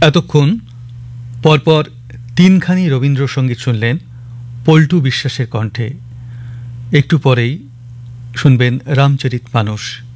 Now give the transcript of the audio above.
এতক্ষণ পরপর তিনখানি রবীন্দ্রসঙ্গীত শুনলেন পল্টু বিশ্বাসের কণ্ঠে। একটু পরেই শুনবেন রামচরিত মানস।